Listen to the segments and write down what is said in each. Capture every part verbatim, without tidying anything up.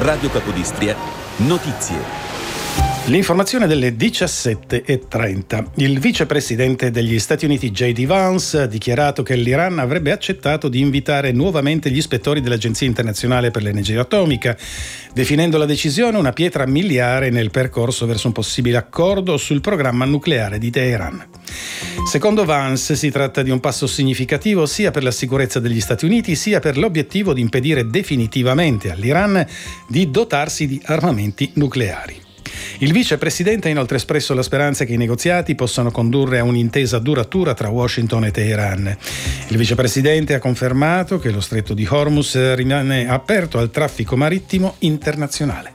Radio Capodistria, notizie. L'informazione delle diciassette e trenta. Il vicepresidente degli Stati Uniti J D Vance ha dichiarato che l'Iran avrebbe accettato di invitare nuovamente gli ispettori dell'Agenzia Internazionale per l'Energia Atomica, definendo la decisione una pietra miliare nel percorso verso un possibile accordo sul programma nucleare di Teheran. Secondo Vance si tratta di un passo significativo sia per la sicurezza degli Stati Uniti sia per l'obiettivo di impedire definitivamente all'Iran di dotarsi di armamenti nucleari. Il vicepresidente ha inoltre espresso la speranza che i negoziati possano condurre a un'intesa duratura tra Washington e Teheran. Il vicepresidente ha confermato che lo stretto di Hormuz rimane aperto al traffico marittimo internazionale.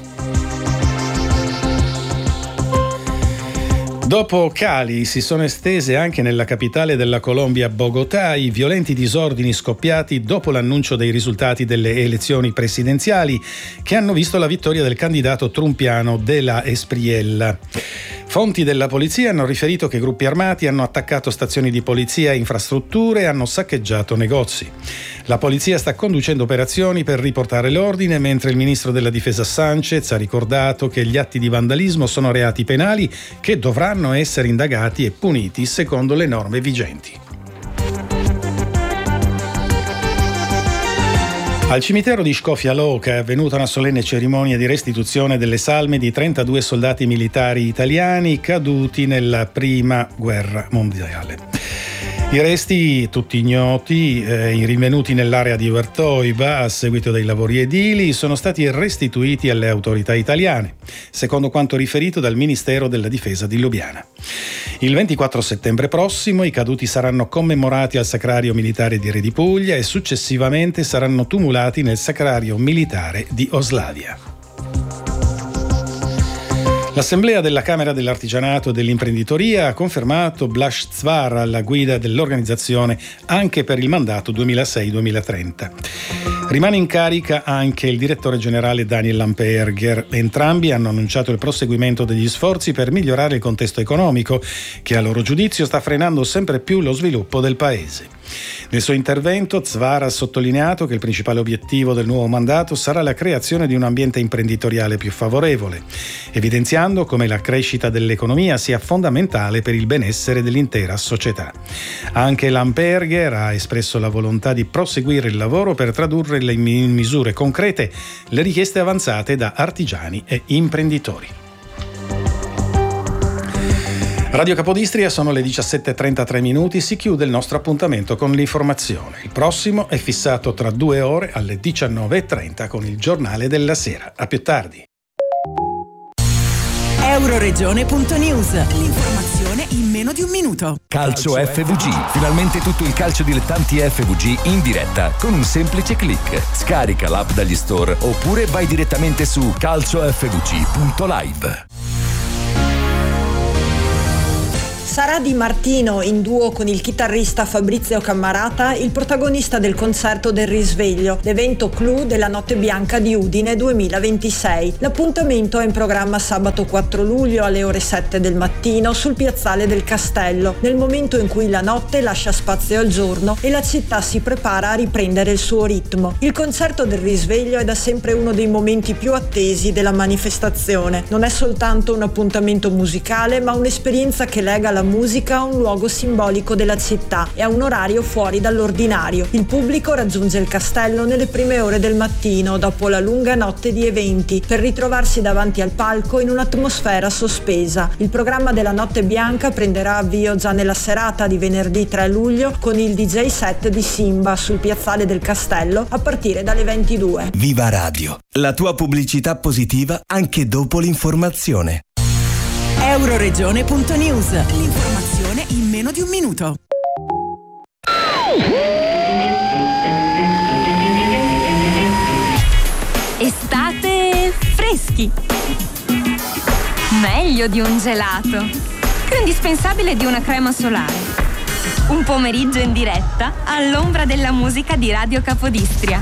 Dopo Cali si sono estese anche nella capitale della Colombia, Bogotà, i violenti disordini scoppiati dopo l'annuncio dei risultati delle elezioni presidenziali che hanno visto la vittoria del candidato trumpiano De La Espriella. Fonti della polizia hanno riferito che gruppi armati hanno attaccato stazioni di polizia e infrastrutture e hanno saccheggiato negozi. La polizia sta conducendo operazioni per riportare l'ordine, mentre il ministro della difesa Sanchez ha ricordato che gli atti di vandalismo sono reati penali che dovranno essere indagati e puniti secondo le norme vigenti. Al cimitero di Škofja Loka è avvenuta una solenne cerimonia di restituzione delle salme di trentadue soldati militari italiani caduti nella prima guerra mondiale. I resti, tutti ignoti, eh, rinvenuti nell'area di Vertoiba a seguito dei lavori edili, sono stati restituiti alle autorità italiane, secondo quanto riferito dal Ministero della Difesa di Lubiana. Il ventiquattro settembre prossimo i caduti saranno commemorati al Sacrario Militare di Re di Puglia e successivamente saranno tumulati nel Sacrario Militare di Oslavia. L'Assemblea della Camera dell'Artigianato e dell'Imprenditoria ha confermato Blaž Cvara alla guida dell'organizzazione anche per il mandato duemilasei duemilatrenta. Rimane in carica anche il direttore generale Daniel Lamperger. Entrambi hanno annunciato il proseguimento degli sforzi per migliorare il contesto economico, che a loro giudizio sta frenando sempre più lo sviluppo del paese. Nel suo intervento Cvara ha sottolineato che il principale obiettivo del nuovo mandato sarà la creazione di un ambiente imprenditoriale più favorevole, evidenziando come la crescita dell'economia sia fondamentale per il benessere dell'intera società. Anche Lamperger ha espresso la volontà di proseguire il lavoro per tradurre in misure concrete le richieste avanzate da artigiani e imprenditori. Radio Capodistria, sono le diciassette e trentatré minuti, si chiude il nostro appuntamento con l'informazione. Il prossimo è fissato tra due ore alle diciannove e trenta con il Giornale della Sera. A più tardi. Euroregione punto news. L'informazione in meno di un minuto. Calcio F V G. Finalmente tutto il calcio dilettanti F V G in diretta con un semplice click. Scarica l'app dagli store oppure vai direttamente su calcio f v g punto live. Sarà Di Martino, in duo con il chitarrista Fabrizio Cammarata, il protagonista del concerto del risveglio, l'evento clou della Notte Bianca di Udine duemilaventisei. L'appuntamento è in programma sabato quattro luglio alle ore sette del mattino sul piazzale del Castello, nel momento in cui la notte lascia spazio al giorno e la città si prepara a riprendere il suo ritmo. Il concerto del risveglio è da sempre uno dei momenti più attesi della manifestazione. Non è soltanto un appuntamento musicale, ma un'esperienza che lega la musica a un luogo simbolico della città e a un orario fuori dall'ordinario. Il pubblico raggiunge il castello nelle prime ore del mattino, dopo la lunga notte di eventi, per ritrovarsi davanti al palco in un'atmosfera sospesa. Il programma della Notte Bianca prenderà avvio già nella serata di venerdì tre luglio con il D J set di Simba sul piazzale del castello a partire dalle ventidue. Viva Radio, la tua pubblicità positiva anche dopo l'informazione. Euroregione punto news. L'informazione in meno di un minuto. Estate freschi. Meglio di un gelato. Più indispensabile di una crema solare. Un pomeriggio in diretta all'ombra della musica di Radio Capodistria.